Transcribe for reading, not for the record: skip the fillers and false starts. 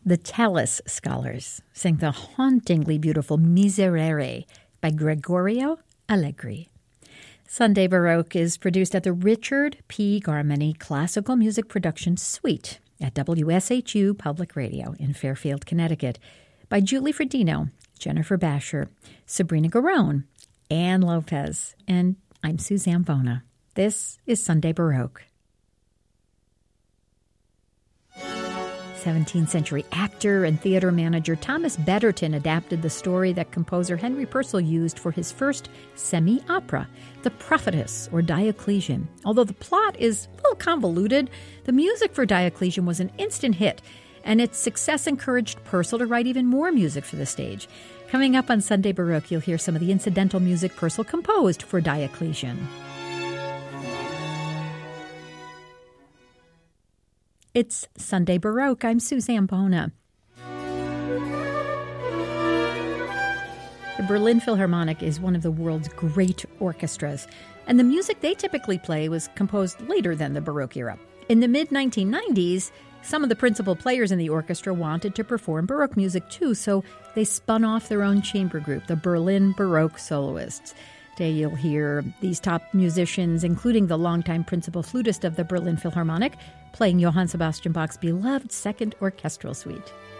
The Tallis Scholars sing the hauntingly beautiful Miserere by Gregorio Allegri. Sunday Baroque is produced at the Richard P. Garmany Classical Music Production Suite at WSHU Public Radio in Fairfield, Connecticut, by Julie Fredino, Jennifer Basher, Sabrina Garone, Ann Lopez, and I'm Suzanne Bona. This is Sunday Baroque. 17th century actor and theater manager Thomas Betterton adapted the story that composer Henry Purcell used for his first semi-opera, The Prophetess, or Diocletian. Although the plot is a little convoluted, the music for Diocletian was an instant hit, and its success encouraged Purcell to write even more music for the stage. Coming up on Sunday Baroque, you'll hear some of the incidental music Purcell composed for Diocletian. It's Sunday Baroque. I'm Suzanne Bona. The Berlin Philharmonic is one of the world's great orchestras, and the music they typically play was composed later than the Baroque era. In the mid-1990s, some of the principal players in the orchestra wanted to perform Baroque music too, so they spun off their own chamber group, the Berlin Baroque Soloists. Today you'll hear these top musicians, including the longtime principal flutist of the Berlin Philharmonic, playing Johann Sebastian Bach's beloved Second Orchestral Suite.